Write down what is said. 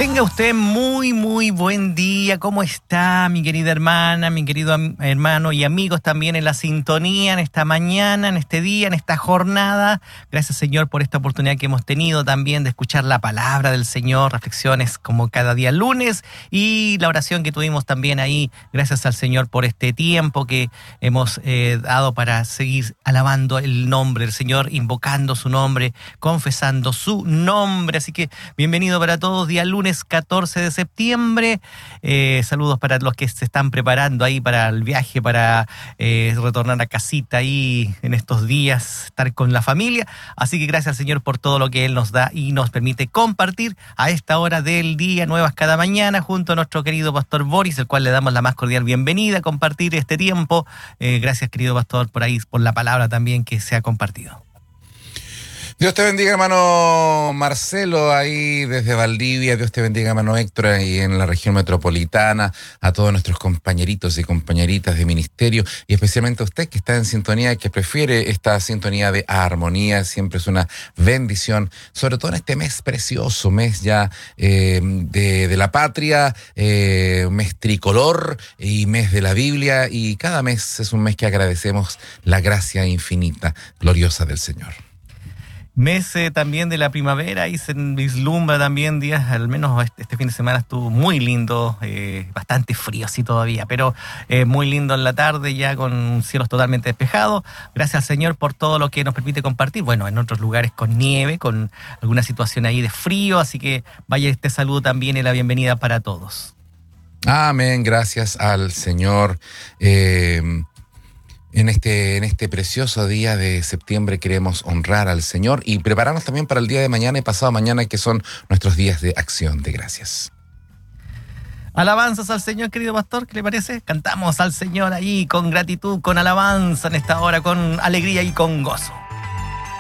Tenga usted muy buen día. ¿Cómo está, mi querida hermana, mi querido hermano y amigos también en la sintonía, en esta mañana, en este día, en esta jornada? Gracias, Señor, por esta oportunidad que hemos tenido también de escuchar la palabra del Señor, reflexiones como cada día lunes y la oración que tuvimos también ahí. Gracias al Señor por este tiempo que hemos dado para seguir alabando el nombre del Señor, invocando su nombre, confesando su nombre. Así que bienvenido para todos, día lunes 14 de septiembre. Saludos para los que se están preparando ahí para el viaje, para retornar a casita ahí en estos días, estar con la familia. Así que gracias al Señor por todo lo que Él nos da y nos permite compartir a esta hora del día, nuevas cada mañana, junto a nuestro querido pastor Boris, el cual le damos la más cordial bienvenida a compartir este tiempo. Gracias, querido pastor, por ahí, por la palabra también que se ha compartido. Dios te bendiga, hermano Marcelo, ahí desde Valdivia. Dios te bendiga, hermano Héctor, ahí en la región metropolitana, a todos nuestros compañeritos y compañeritas de ministerio, y especialmente a usted que está en sintonía y que prefiere esta sintonía de armonía. Siempre es una bendición, sobre todo en este mes precioso, mes ya de la patria, mes tricolor y mes de la Biblia, y cada mes es un mes que agradecemos la gracia infinita, gloriosa del Señor. Mes también de la primavera y se vislumbra también días, al menos este fin de semana estuvo muy lindo, bastante frío así todavía, pero muy lindo en la tarde ya con cielos totalmente despejados. Gracias al Señor por todo lo que nos permite compartir. Bueno, en otros lugares con nieve, con alguna situación ahí de frío, así que vaya este saludo también y la bienvenida para todos. Amén, gracias al Señor. En este precioso día de septiembre queremos honrar al Señor y prepararnos también para el día de mañana y pasado mañana, que son nuestros días de acción de gracias. Alabanzas al Señor, querido pastor, ¿qué le parece? Cantamos al Señor ahí con gratitud, con alabanza en esta hora, con alegría y con gozo.